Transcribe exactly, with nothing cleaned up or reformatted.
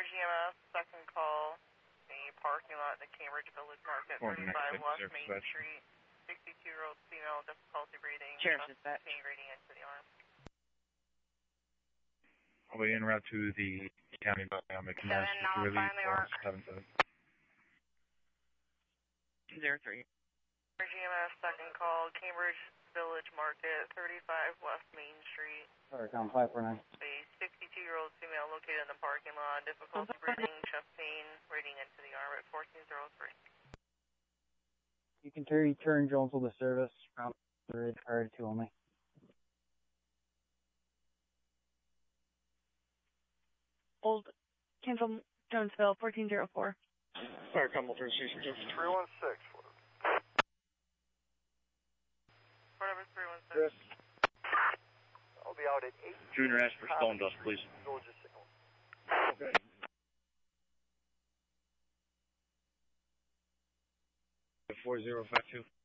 Cambridge E M S, second call, the parking lot at the Cambridge Village Market, thirty-five West Main Street, sixty-two-year-old female, difficulty breathing, Sheriff's dispatch. breathing into the arm. I'll be en route to the county dynamic mass security for seven seven. Zero three. Cambridge E M S, second call, Cambridge Village Market, thirty-five West Main Street. Sorry, Tom, five four nine. A sixty-two-year-old female located in the parking lot, difficulty breathing, chest pain, breathing into the arm at fourteen oh three. You can turn, turn Jonesville to service, round three, priority two only. Old Cancel Jonesville, fourteen oh four. Fire Campbell, three one six. Four number three one six. I'll be out at eight. Junior, ask for stone dust, please. Georgia signal. Okay. four zero five two.